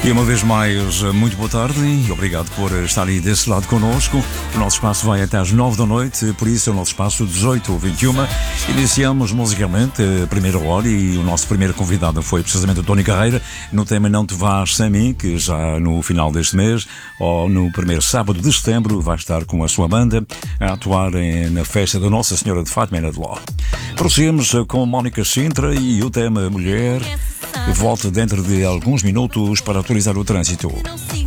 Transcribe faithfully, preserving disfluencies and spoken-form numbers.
E uma vez mais, muito boa tarde e obrigado por estar aí desse lado connosco. O nosso espaço vai até às nove da noite, por isso é o nosso espaço dezoito ou vinte e uma. Iniciamos musicalmente a primeira hora e o nosso primeiro convidado foi precisamente o Tony Carreira, no tema Não Te Vás Sem Mim, que já no final deste mês, ou no primeiro sábado de setembro, vai estar com a sua banda a atuar em, na festa da Nossa Senhora de Fátima de Ló. Prosseguimos com Mónica Sintra e o tema Mulher. Volta dentro de alguns minutos para atualizar o trânsito.